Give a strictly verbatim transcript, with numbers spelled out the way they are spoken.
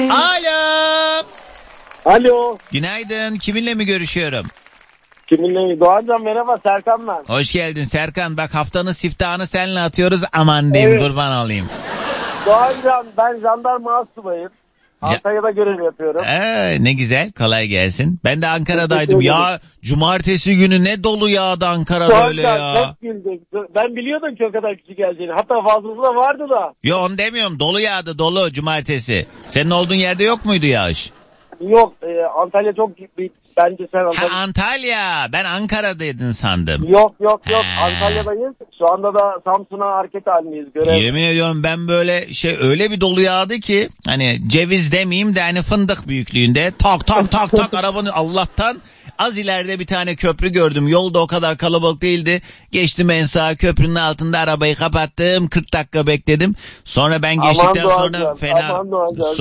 Alo. Alo. Günaydın. Kiminle mi görüşüyorum? Kiminle? Doğancan merhaba, Serkan ben. Hoş geldin Serkan. Bak haftanın siftahını seninle atıyoruz. Aman diyeyim, Evet. kurban olayım. Doğancan, ben jandarma astsubayım. Antalya'da görev yapıyorum. Ee, ne güzel, kolay gelsin. Ben de Ankara'daydım. Teşekkür Ya cumartesi günü ne dolu yağdı Ankara'da Doğancan, öyle ya. çok güldüm. Ben biliyordum ki o kadar kişi geleceğini. Hatta fazlası da vardı da. Yo, onu demiyorum, dolu yağdı, dolu cumartesi. Senin olduğun yerde yok muydu yağış? Yok, e, Antalya çok büyük. Bence sen Ha, Antalya... Antalya. Ben Ankara'daydın sandım. Yok yok yok, Ha. Antalya'dayız. Şu anda da Samsun'a hareket halindeyiz. Görev. Yemin ediyorum ben böyle şey, öyle bir dolu yağdı ki hani ceviz demeyeyim de hani fındık büyüklüğünde tak tak tak tak arabanın, Allah'tan az ileride bir tane köprü gördüm. Yolda o kadar kalabalık değildi. Geçtim en sağ köprünün altında, arabayı kapattım. kırk dakika bekledim. Sonra ben geçtikten Aman sonra Doğancan, fena aman Doğancan. su